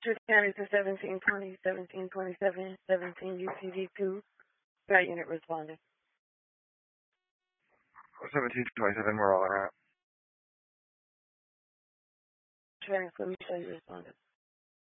Two counties to 1720, 1727, 17 UCV2. That unit responded. 1727, we're all around. Transfer, you responded.